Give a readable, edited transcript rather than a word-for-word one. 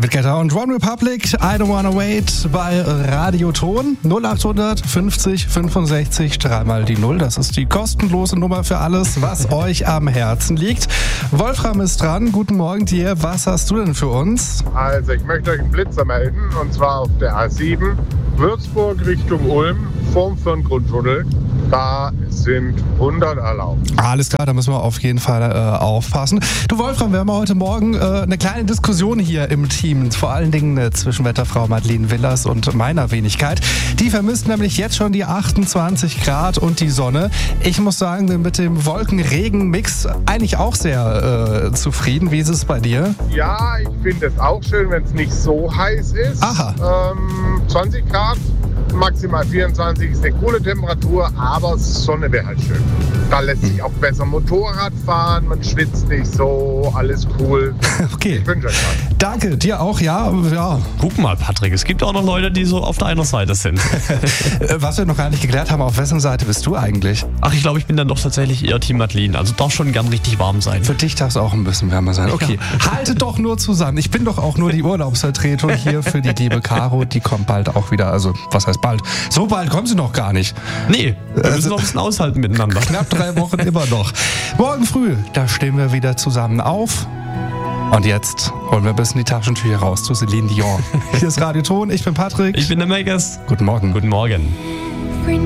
David Guetta und One Republic, I Don't Wanna Wait bei Radioton 0800 50 65 dreimal die 0. Das ist die kostenlose Nummer für alles, was euch am Herzen liegt. Wolfram ist dran. Guten Morgen dir. Was hast du denn für uns? Also, ich möchte euch einen Blitzer melden, und zwar auf der A7, Würzburg Richtung Ulm, vorm Firngrundtunnel. Da sind 100 erlaubt. Alles klar, da müssen wir auf jeden Fall aufpassen. Du Wolfram, wir haben heute Morgen eine kleine Diskussion hier im Team, vor allen Dingen zwischen Wetterfrau Madeleine Willers und meiner Wenigkeit. Die vermisst nämlich jetzt schon die 28 Grad und die Sonne. Ich muss sagen, bin mit dem Wolken-Regen-Mix eigentlich auch sehr zufrieden. Wie ist es bei dir? Ja, ich finde es auch schön, wenn es nicht so heiß ist. Aha. 20 Grad, maximal 24 ist eine coole Temperatur, aber Sonne wäre halt schön. Da lässt sich auch besser Motorrad fahren, man schwitzt nicht so, alles cool. Okay. Ich wünsche euch was. Danke, dir auch, ja. Guck mal, Patrick, es gibt auch noch Leute, die so auf deiner Seite sind. Was wir noch gar nicht geklärt haben, auf wessen Seite bist du eigentlich? Ach, ich glaube, ich bin dann doch tatsächlich eher Team Madeleine. Also darf schon gern richtig warm sein. Für dich darf es auch ein bisschen wärmer sein. Okay, haltet doch nur zusammen. Ich bin doch auch nur die Urlaubsvertretung hier für die liebe Caro. Die kommt bald auch wieder. Also, was heißt bald? So bald kommt sie noch gar nicht. Nee, wir müssen noch ein bisschen aushalten miteinander. Knapp 3 Wochen immer noch. Morgen früh, da stehen wir wieder zusammen auf. Und jetzt holen wir ein bisschen die Taschentücher raus zu Celine Dion. Hier ist Radioton, ich bin Patrick. Ich bin der Megas. Guten Morgen. Guten Morgen.